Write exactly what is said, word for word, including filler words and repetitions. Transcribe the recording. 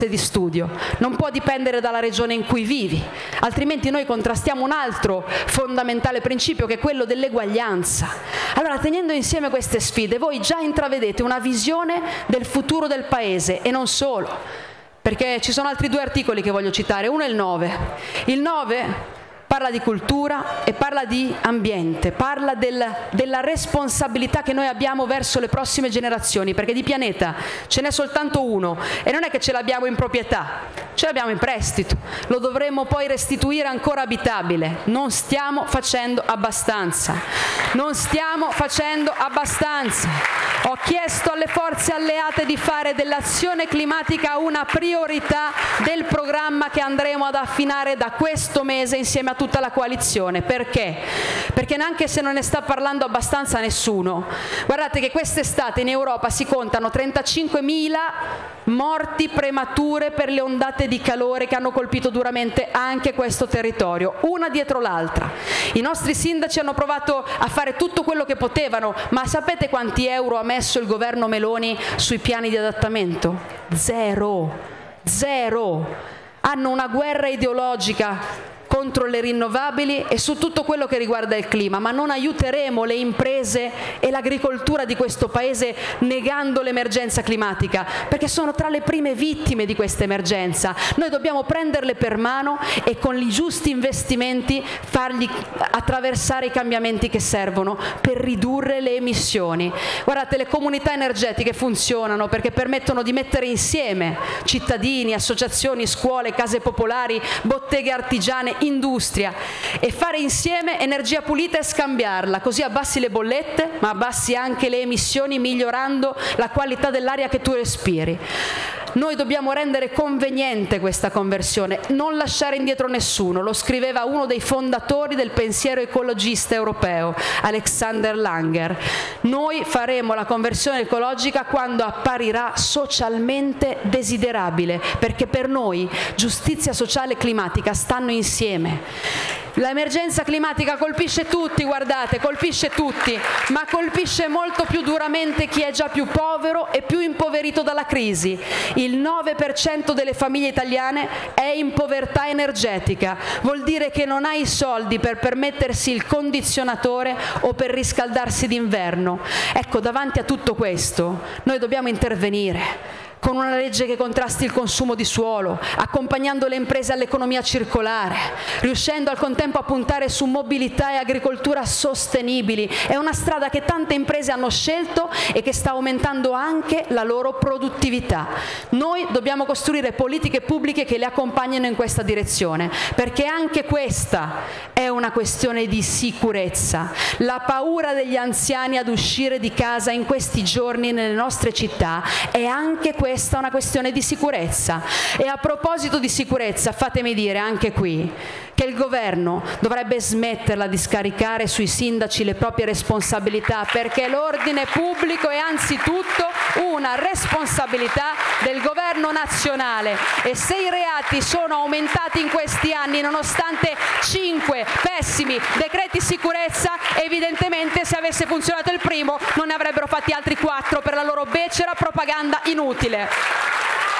di studio, non può dipendere dalla regione in cui vivi, altrimenti noi contrastiamo un altro fondamentale principio che è quello dell'eguaglianza. Allora, tenendo insieme queste sfide, voi già intravedete una visione del futuro del Paese, e non solo, perché ci sono altri due articoli che voglio citare. Uno è il nove. Il nove parla di cultura e parla di ambiente, parla del, della responsabilità che noi abbiamo verso le prossime generazioni, perché di pianeta ce n'è soltanto uno e non è che ce l'abbiamo in proprietà, ce l'abbiamo in prestito, lo dovremo poi restituire ancora abitabile. Non stiamo facendo abbastanza, non stiamo facendo abbastanza. Ho chiesto alle forze alleate di fare dell'azione climatica una priorità del programma che andremo ad affinare da questo mese insieme a tutta la coalizione. Perché? Perché neanche se non ne sta parlando abbastanza nessuno. Guardate che quest'estate in Europa si contano trentacinquemila morti premature per le ondate di calore che hanno colpito duramente anche questo territorio, una dietro l'altra. I nostri sindaci hanno provato a fare tutto quello che potevano, ma sapete quanti euro ha messo il governo Meloni sui piani di adattamento? Zero. Zero. Hanno una guerra ideologica contro le rinnovabili e su tutto quello che riguarda il clima, ma non aiuteremo le imprese e l'agricoltura di questo Paese negando l'emergenza climatica, perché sono tra le prime vittime di questa emergenza. Noi dobbiamo prenderle per mano e con i giusti investimenti fargli attraversare i cambiamenti che servono per ridurre le emissioni. Guardate, le comunità energetiche funzionano perché permettono di mettere insieme cittadini, associazioni, scuole, case popolari, botteghe artigiane, industria, e fare insieme energia pulita e scambiarla, così abbassi le bollette ma abbassi anche le emissioni, migliorando la qualità dell'aria che tu respiri. Noi dobbiamo rendere conveniente questa conversione, non lasciare indietro nessuno. Lo scriveva uno dei fondatori del pensiero ecologista europeo, Alexander Langer. Noi faremo la conversione ecologica quando apparirà socialmente desiderabile, perché per noi giustizia sociale e climatica stanno insieme. L'emergenza climatica colpisce tutti, guardate, colpisce tutti, ma colpisce molto più duramente chi è già più povero e più impoverito dalla crisi. Il nove per cento delle famiglie italiane è in povertà energetica, vuol dire che non ha i soldi per permettersi il condizionatore o per riscaldarsi d'inverno. Ecco, davanti a tutto questo noi dobbiamo intervenire con una legge che contrasti il consumo di suolo, accompagnando le imprese all'economia circolare, riuscendo al contempo a puntare su mobilità e agricoltura sostenibili. È una strada che tante imprese hanno scelto e che sta aumentando anche la loro produttività. Noi dobbiamo costruire politiche pubbliche che le accompagnino in questa direzione, perché anche questa è una questione di sicurezza. La paura degli anziani ad uscire di casa in questi giorni nelle nostre città è anche questa Questa è una questione di sicurezza. E a proposito di sicurezza, fatemi dire anche qui che il governo dovrebbe smetterla di scaricare sui sindaci le proprie responsabilità, perché l'ordine pubblico è anzitutto una responsabilità del governo nazionale, e se i reati sono aumentati in questi anni nonostante cinque pessimi decreti sicurezza, evidentemente se avesse funzionato il primo non ne avrebbero fatti altri quattro per la loro becera propaganda inutile.